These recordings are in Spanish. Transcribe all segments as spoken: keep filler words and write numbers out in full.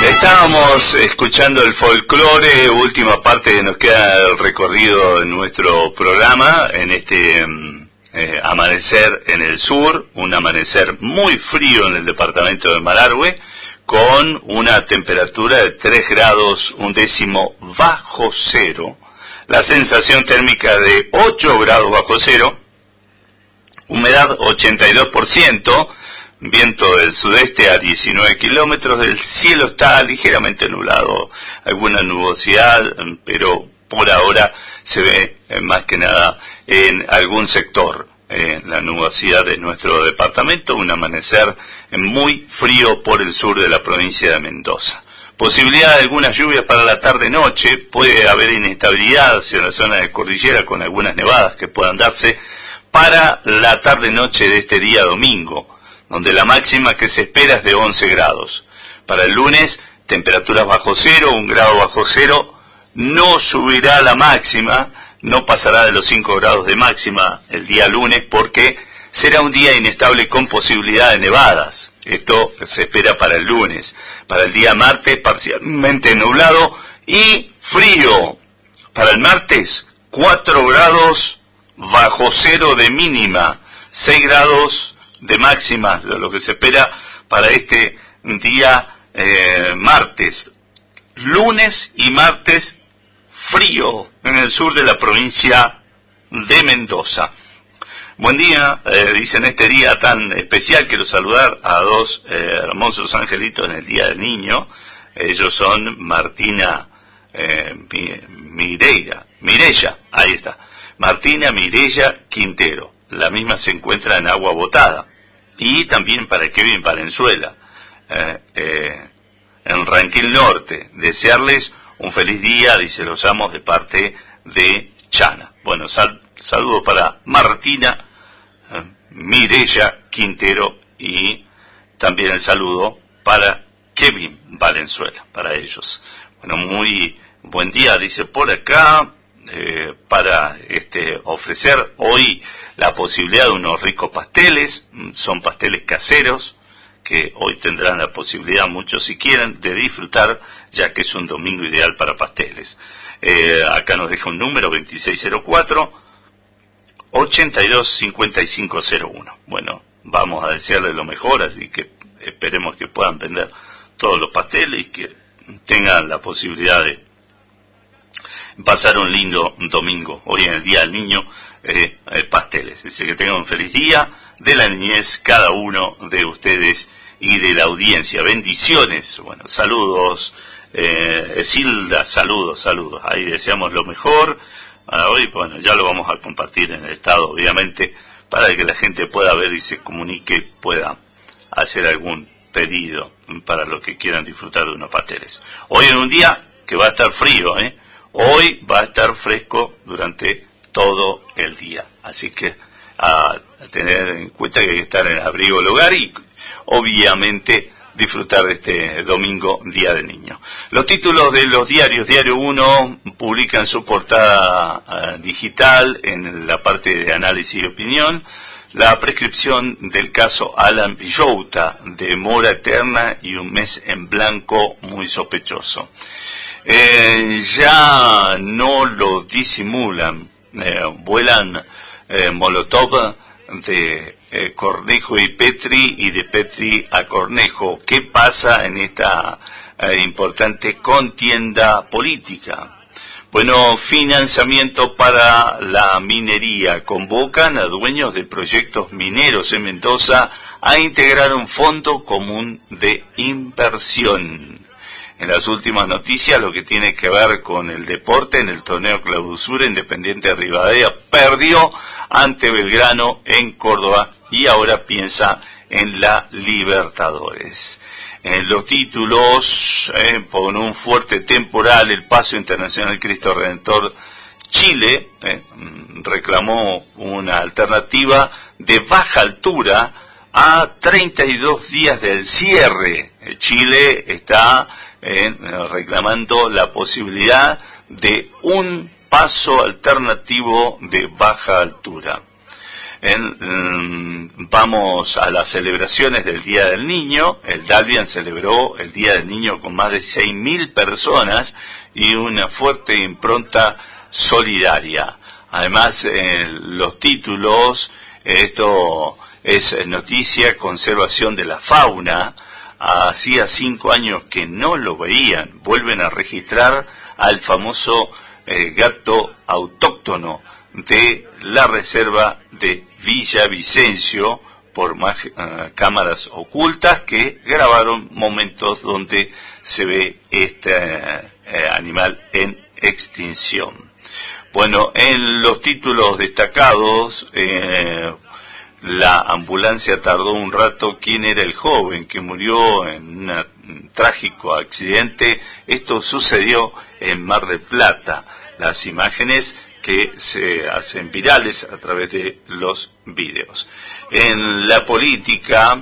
Estábamos escuchando el folclore, última parte que nos queda el recorrido de nuestro programa, en este eh, amanecer en el sur, un amanecer muy frío en el departamento de Malargüe, con una temperatura de tres grados, un décimo bajo cero, la sensación térmica de ocho grados bajo cero, humedad ochenta y dos por ciento, viento del sudeste a diecinueve kilómetros, el cielo está ligeramente nublado, alguna nubosidad, pero por ahora se ve eh, más que nada en algún sector eh, la nubosidad de nuestro departamento, un amanecer muy frío por el sur de la provincia de Mendoza. Posibilidad de algunas lluvias para la tarde-noche, puede haber inestabilidad hacia la zona de cordillera con algunas nevadas que puedan darse para la tarde-noche de este día domingo, donde la máxima que se espera es de once grados. Para el lunes, temperaturas bajo cero, un grado bajo cero, no subirá la máxima, no pasará de los cinco grados de máxima el día lunes, porque será un día inestable con posibilidad de nevadas. Esto se espera para el lunes. Para el día martes, parcialmente nublado y frío. Para el martes, cuatro grados bajo cero de mínima, seis grados de máxima, lo que se espera para este día eh, martes. Lunes y martes, frío en el sur de la provincia de Mendoza. Buen día, eh, dicen este día tan especial, quiero saludar a dos eh, hermosos angelitos en el Día del Niño. Ellos son Martina eh, Mireia, Mirella, ahí está, Martina Mireia Quintero. La misma se encuentra en Agua Botada. Y también para Kevin Valenzuela, eh, eh, en Ranquil Norte. Desearles un feliz día, dice los amos, de parte de Chana. Bueno, sal, saludo para Martina eh, Mireia Quintero y también el saludo para Kevin Valenzuela, para ellos. Bueno, muy buen día, dice por acá. Eh, para este, ofrecer hoy la posibilidad de unos ricos pasteles. Son pasteles caseros que hoy tendrán la posibilidad, muchos si quieren, de disfrutar, ya que es un domingo ideal para pasteles. Eh, acá nos deja un número veintiséis cero cuatro, ochenta y dos cincuenta y cinco cero uno. Bueno, vamos a desearles lo mejor, así que esperemos que puedan vender todos los pasteles y que tengan la posibilidad de pasar un lindo domingo, hoy en el Día del Niño, eh, eh, pasteles. Dice que tengan un feliz día de la niñez cada uno de ustedes y de la audiencia. Bendiciones, bueno, saludos, eh, Silda, saludos, saludos. Ahí deseamos lo mejor. Ah, hoy, bueno, ya lo vamos a compartir en el estado, obviamente, para que la gente pueda ver y se comunique, pueda hacer algún pedido para los que quieran disfrutar de unos pasteles. Hoy en un día que va a estar frío, ¿eh? Hoy va a estar fresco durante todo el día, así que a tener en cuenta que hay que estar en abrigo del hogar y obviamente disfrutar de este domingo Día del Niño. Los títulos de los diarios. Diario uno publica en su portada uh, digital, en la parte de análisis y opinión, la prescripción del caso Alan Villota, de mora eterna y un mes en blanco muy sospechoso. Eh, ya no lo disimulan, eh, vuelan eh, Molotov de eh, Cornejo y Petri y de Petri a Cornejo. ¿Qué pasa en esta eh, importante contienda política? Bueno, financiamiento para la minería. Convocan a dueños de proyectos mineros en Mendoza a integrar un fondo común de inversión. En las últimas noticias, lo que tiene que ver con el deporte, en el torneo Clausura, Independiente de Rivadavia perdió ante Belgrano en Córdoba y ahora piensa en la Libertadores. En los títulos, eh, por un fuerte temporal, el Paso Internacional Cristo Redentor Chile eh, reclamó una alternativa de baja altura a treinta y dos días del cierre. Chile está eh, reclamando la posibilidad de un paso alternativo de baja altura. En, um, vamos a las celebraciones del Día del Niño. El Dalvian celebró el Día del Niño con más de seis mil personas y una fuerte impronta solidaria. Además, eh, los títulos, esto es noticia, conservación de la fauna. Hacía cinco años que no lo veían. Vuelven a registrar al famoso eh, gato autóctono de la reserva de Villavicencio por más, uh, cámaras ocultas que grabaron momentos donde se ve este uh, animal en extinción. Bueno, en los títulos destacados, eh, la ambulancia tardó un rato. ¿Quién era el joven que murió en un trágico accidente? Esto sucedió en Mar del Plata. Las imágenes que se hacen virales a través de los videos. En la política,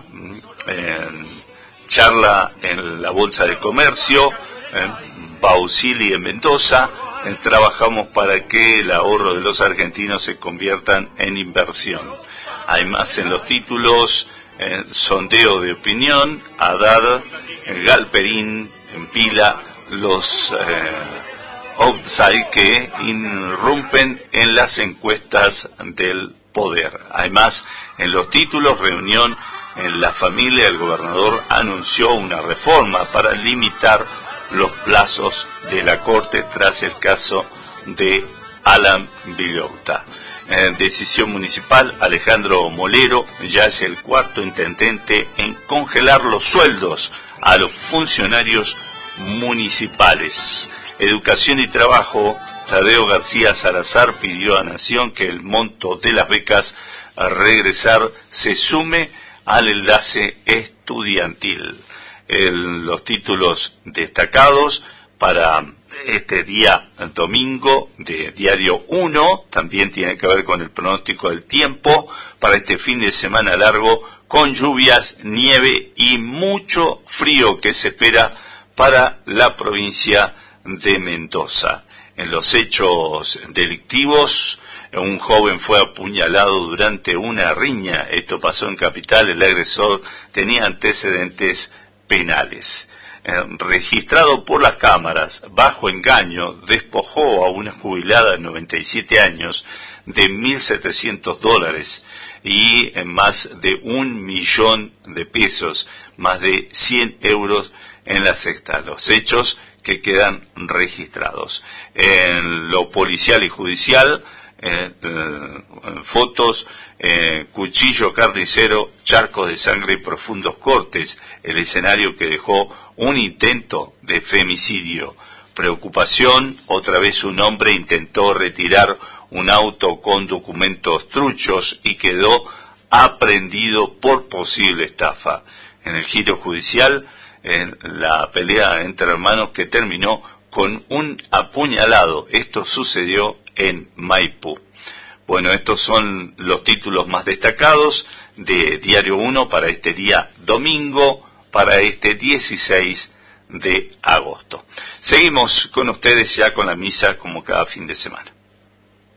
en charla en la Bolsa de Comercio, en Bausili en Mendoza, en trabajamos para que el ahorro de los argentinos se conviertan en inversión. Además, en los títulos, eh, sondeo de opinión, Haddad, Galperín, en pila, los eh, outside que irrumpen en las encuestas del poder. Además, en los títulos, reunión en la familia, el gobernador anunció una reforma para limitar los plazos de la Corte tras el caso de Alan Villota. En decisión municipal, Alejandro Molero ya es el cuarto intendente en congelar los sueldos a los funcionarios municipales. Educación y Trabajo, Tadeo García Salazar pidió a Nación que el monto de las becas a regresar se sume al enlace estudiantil. El, los títulos destacados para este día domingo de Diario uno también tiene que ver con el pronóstico del tiempo para este fin de semana largo, con lluvias, nieve y mucho frío que se espera para la provincia de Mendoza. En los hechos delictivos, un joven fue apuñalado durante una riña. Esto pasó en Capital. El agresor tenía antecedentes penales. Eh, registrado por las cámaras, bajo engaño, despojó a una jubilada de noventa y siete años de mil setecientos dólares y en más de un millón de pesos, más de cien euros en la cesta. Los hechos que quedan registrados. En lo policial y judicial, eh, eh, fotos, eh, cuchillo carnicero, charcos de sangre y profundos cortes, el escenario que dejó un intento de femicidio. Preocupación, otra vez un hombre intentó retirar un auto con documentos truchos y quedó aprehendido por posible estafa. En el giro judicial, en la pelea entre hermanos que terminó con un apuñalado. Esto sucedió en Maipú. Bueno, estos son los títulos más destacados de Diario uno para este día domingo, para este dieciséis de agosto. Seguimos con ustedes ya con la misa como cada fin de semana.